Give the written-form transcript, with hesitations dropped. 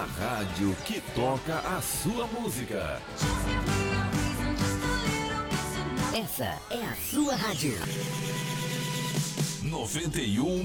A rádio que toca a sua música. Essa é a sua rádio. 91